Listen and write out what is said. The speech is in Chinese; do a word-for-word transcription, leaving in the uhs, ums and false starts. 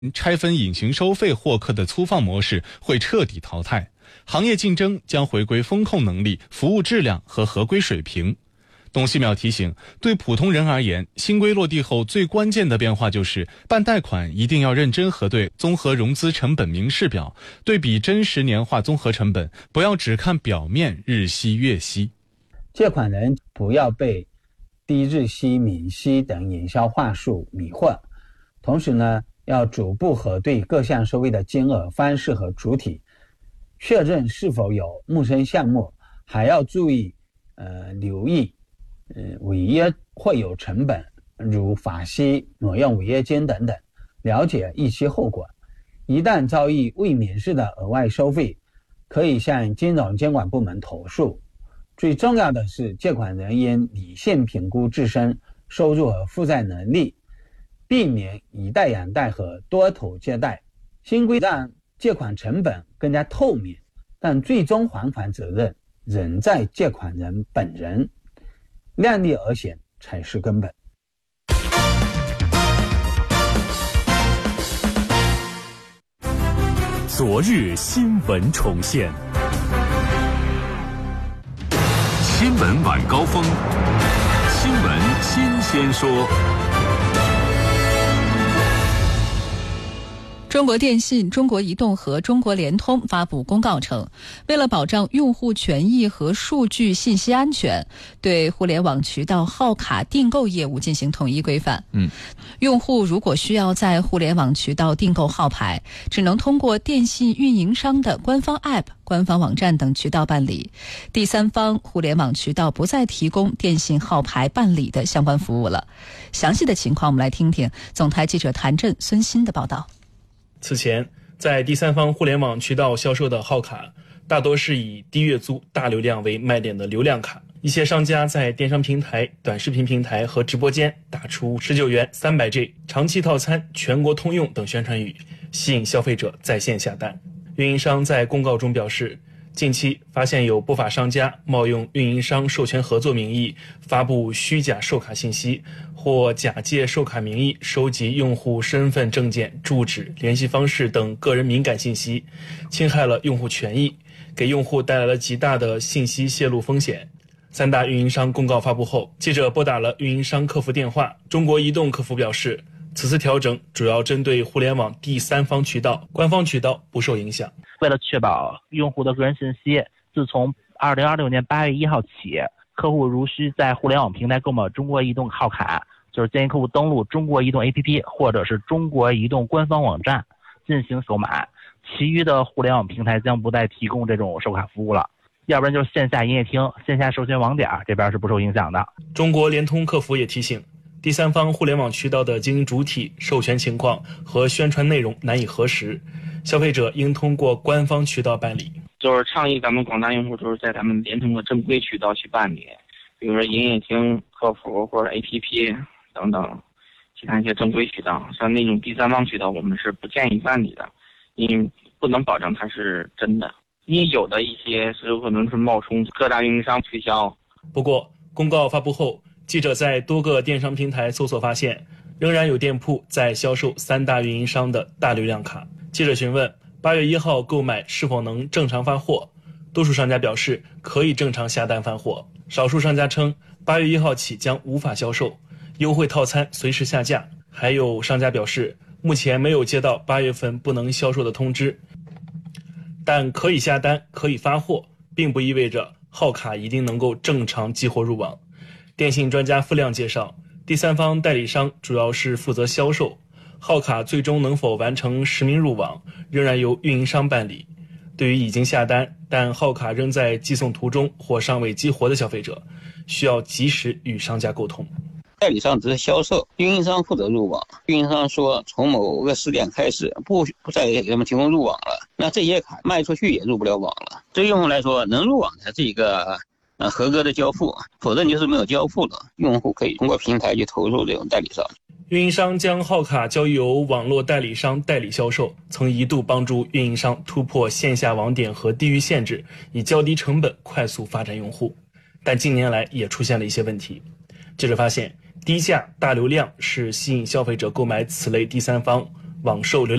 拆分隐形收费获客的粗放模式会彻底淘汰，行业竞争将回归风控能力、服务质量和合规水平。董希淼提醒，对普通人而言，新规落地后最关键的变化就是办贷款一定要认真核对综合融资成本明示表，对比真实年化综合成本，不要只看表面日息月息。 借款人不要被低日息、免息等营销话术迷惑，同时呢，要逐步核对各项收费的金额、方式和主体，确认是否有陌生项目，还要注意呃留意呃违约会有成本，如法息、挪用违约金等等，了解预期后果。一旦遭遇未免示的额外收费，可以向金融监管部门投诉。最重要的是，借款人应理性评估自身收入和负债能力，避免以贷养贷和多头借贷。新规让借款成本更加透明，但最终还款责任仍在借款人本人，量力而行才是根本。 昨日新闻重现，新闻晚高峰，新闻新鲜说。 中国电信、中国移动和中国联通发布公告称，为了保障用户权益和数据信息安全，对互联网渠道号卡订购业务进行统一规范。 嗯， 用户如果需要在互联网渠道订购号牌，只能通过电信运营商的官方 App、官方网站等渠道办理。第三方互联网渠道不再提供电信号牌办理的相关服务了。详细的情况，我们来听听总台记者谭震、孙鑫的报道。 此前，在第三方互联网渠道销售的号卡，大多是以低月租、大流量为卖点的流量卡。一些商家在电商平台、短视频平台和直播间打出十九元、三百 G、长期套餐、全国通用等宣传语，吸引消费者在线下单。运营商在公告中表示，近期发现有不法商家冒用运营商授权合作名义发布虚假售卡信息，或假借售卡名义收集用户身份证件、住址、联系方式等个人敏感信息，侵害了用户权益，给用户带来了极大的信息泄露风险。三大运营商公告发布后，记者拨打了运营商客服电话，中国移动客服表示，此次调整主要针对互联网第三方渠道，官方渠道不受影响。 为了确保用户的个人信息，自从二零二六年八月一号起，客户如需在互联网平台购买中国移动号卡，就是建议客户登录中国移动 A P P 或者是中国移动官方网站进行购买，其余的互联网平台将不再提供这种售卡服务了。要不然就是线下营业厅、线下授权网点这边是不受影响的。 中国联通客服也提醒，第三方互联网渠道的经营主体、授权情况和宣传内容难以核实，消费者应通过官方渠道办理。 就是倡议咱们广大用户就是在咱们联通的正规渠道去办理，比如说营业厅、客服或者 A P P 等等其他一些正规渠道。像那种第三方渠道我们是不建议办理的，因为不能保证它是真的，因为有的一些是有可能是冒充各大运营商推销。 不过公告发布后，记者在多个电商平台搜索发现，仍然有店铺在销售三大运营商的大流量卡。记者询问八月一号购买是否能正常发货，多数商家表示可以正常下单发货，少数商家称八月一号起将无法销售，优惠套餐随时下架。还有商家表示目前没有接到八月份不能销售的通知，但可以下单可以发货，并不意味着号卡一定能够正常激活入网。电信专家付亮介绍，第三方代理商主要是负责销售，号卡最终能否完成实名入网，仍然由运营商办理。对于已经下单但号卡仍在寄送途中或尚未激活的消费者，需要及时与商家沟通。 代理商只是销售，运营商负责入网。运营商说从某个时点开始不不再给他们提供入网了，那这些卡卖出去也入不了网了。对用户来说，能入网才是一个呃合格的交付，否则就是没有交付了。用户可以通过平台去投诉这种代理商。 运营商将号卡交由网络代理商代理销售，曾一度帮助运营商突破线下网点和地域限制，以较低成本快速发展用户。但近年来也出现了一些问题。记者发现，低价大流量是吸引消费者购买此类第三方网售流量